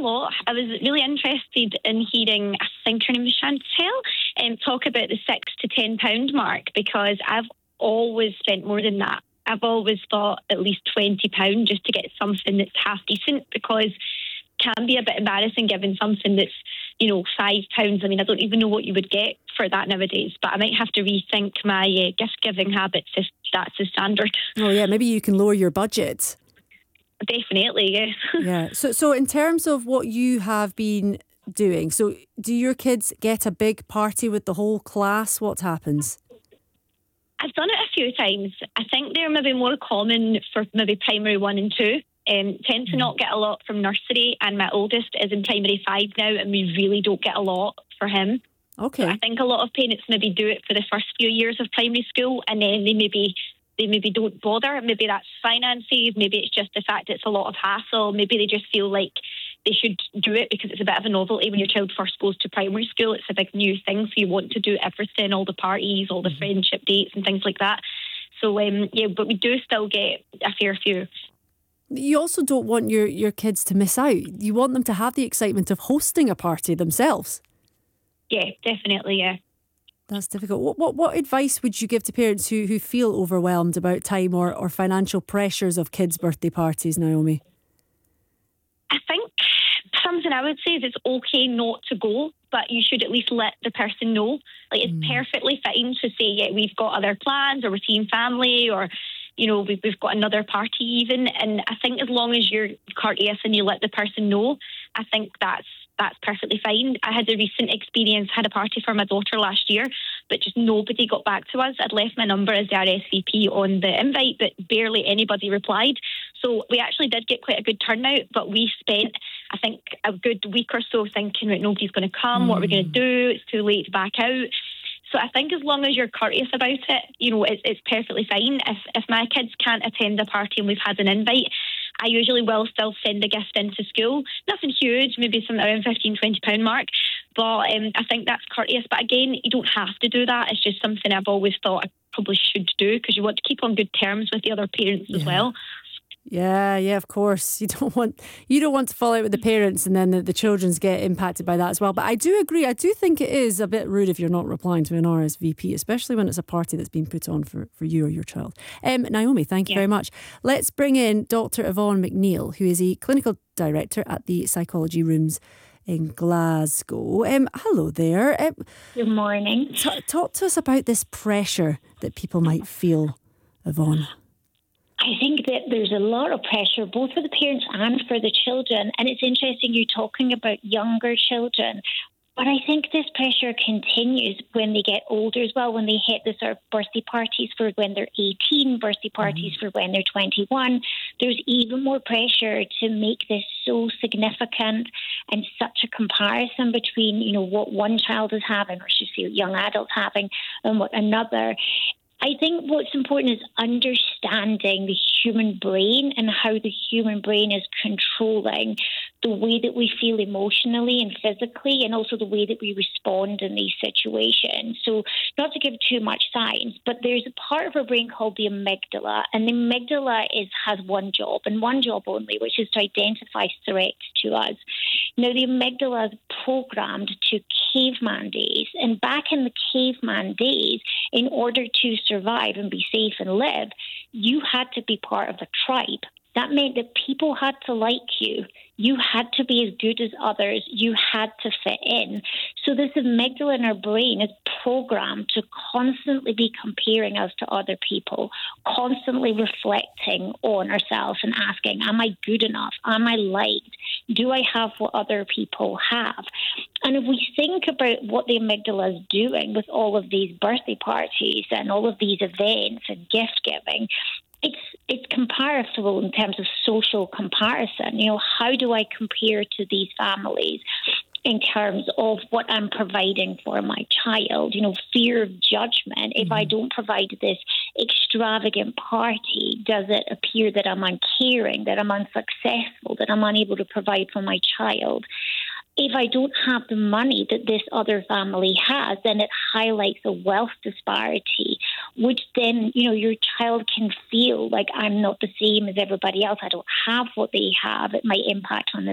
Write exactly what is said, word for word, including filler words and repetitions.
what? I was really interested in hearing, I think her name was Chantel, um, talk about the six to ten pound mark, because I've always spent more than that. I've always thought at least twenty pounds just to get something that's half decent, because it can be a bit embarrassing giving something that's, you know, five pounds. I mean, I don't even know what you would get for that nowadays, but I might have to rethink my uh, gift giving habits if that's the standard. Oh yeah, maybe you can lower your budget. Definitely, yes. Yeah. So, so in terms of what you have been doing, so do your kids get a big party with the whole class? What happens? I've done it a few times. I think they're maybe more common for maybe primary one and two. Um, tend to not get a lot from nursery, and my oldest is in primary five now, and we really don't get a lot for him. Okay. So I think a lot of parents maybe do it for the first few years of primary school, and then they maybe they maybe don't bother. Maybe that's finances. Maybe it's just the fact it's a lot of hassle. Maybe they just feel like they should do it because it's a bit of a novelty when your child first goes to primary school. It's a big new thing, so you want to do everything, all the parties, all the mm-hmm. friendship dates and things like that. So, um, yeah, but we do still get a fair few. You also don't want your, your kids to miss out. You want them to have the excitement of hosting a party themselves. Yeah, definitely, yeah. That's difficult. What what what advice would you give to parents who, who feel overwhelmed about time or, or financial pressures of kids' birthday parties, Naomi? I think something I would say is it's okay not to go, but you should at least let the person know. Like, it's mm. perfectly fine to say, yeah, we've got other plans, or we're seeing family, or, you know, we've, we've got another party even. And I think as long as you're courteous and you let the person know, I think that's that's perfectly fine. I had a recent experience, had a party for my daughter last year, but just nobody got back to us. I'd left my number as the R S V P on the invite, but barely anybody replied. So we actually did get quite a good turnout, but we spent, I think, a good week or so thinking, right, nobody's going to come. Mm. What are we going to do? It's too late to back out. So I think as long as you're courteous about it, you know, it's, it's perfectly fine. If if my kids can't attend a party and we've had an invite, I usually will still send a gift into school. Nothing huge, maybe some around fifteen, twenty pound mark. But um, I think that's courteous. But again, you don't have to do that. It's just something I've always thought I probably should do, because you want to keep on good terms with the other parents yeah. as well. Yeah, yeah, of course. You don't want you don't want to fall out with the parents and then the, the children's get impacted by that as well. But I do agree. I do think it is a bit rude if you're not replying to an R S V P, especially when it's a party that's been put on for, for you or your child. Um, Naomi, thank you yeah. very much. Let's bring in Doctor Yvonne McNeil, who is a clinical director at the Psychology Rooms in Glasgow. Um, hello there. Um, Good morning. T- talk to us about this pressure that people might feel, Yvonne. I think that there's a lot of pressure, both for the parents and for the children. And it's interesting you're talking about younger children. But I think this pressure continues when they get older as well, when they hit the sort of birthday parties for when they're eighteen, birthday parties mm. for when they're twenty-one. There's even more pressure to make this so significant, and such a comparison between, you know, what one child is having, or should say young adults having, and what another. I think what's important is understanding the human brain and how the human brain is controlling the way that we feel emotionally and physically, and also the way that we respond in these situations. So not to give too much science, but there's a part of our brain called the amygdala, and the amygdala is has one job and one job only, which is to identify threats to us. Now, the amygdala is programmed to caveman days, and back in the caveman days, in order to survive and be safe and live, you had to be part of a tribe. That meant that people had to like you. You had to be as good as others. You had to fit in. So this amygdala in our brain is programmed to constantly be comparing us to other people, constantly reflecting on ourselves and asking, am I good enough? Am I liked? Do I have what other people have? And if we think about what the amygdala is doing with all of these birthday parties and all of these events and gift giving, It's it's comparable in terms of social comparison. You know, how do I compare to these families in terms of what I'm providing for my child? You know, fear of judgment. Mm-hmm. If I don't provide this extravagant party, does it appear that I'm uncaring, that I'm unsuccessful, that I'm unable to provide for my child? If I don't have the money that this other family has, then it highlights a wealth disparity, which then, you know, your child can feel like I'm not the same as everybody else. I don't have what they have. It might impact on their